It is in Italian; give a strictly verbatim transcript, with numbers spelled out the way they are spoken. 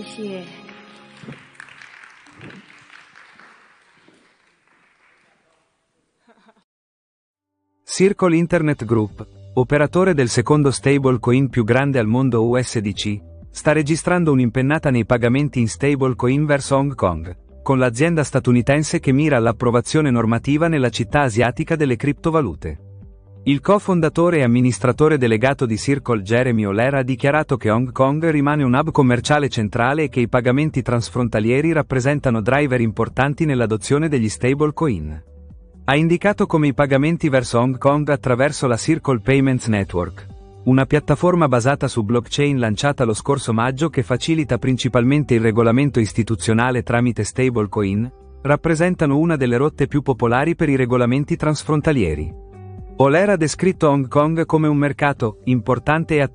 谢。 Circle Internet Group, operatore del secondo stablecoin più grande al mondo U S D C, sta registrando un'impennata nei pagamenti in stablecoin verso Hong Kong, con l'azienda statunitense che mira all'approvazione normativa nella città asiatica delle criptovalute. Il cofondatore e amministratore delegato di Circle Jeremy O'Leary ha dichiarato che Hong Kong rimane un hub commerciale centrale e che i pagamenti transfrontalieri rappresentano driver importanti nell'adozione degli stablecoin. Ha indicato come i pagamenti verso Hong Kong attraverso la Circle Payments Network, una piattaforma basata su blockchain lanciata lo scorso maggio che facilita principalmente il regolamento istituzionale tramite stablecoin, rappresentano una delle rotte più popolari per i regolamenti transfrontalieri. O'Leary ha descritto Hong Kong come un mercato importante e